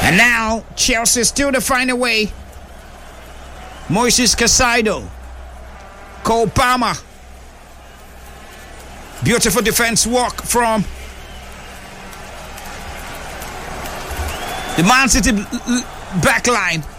And now Chelsea still to find a way. Moises Caicedo, Cole Palmer. Beautiful defense work from the Man City back line.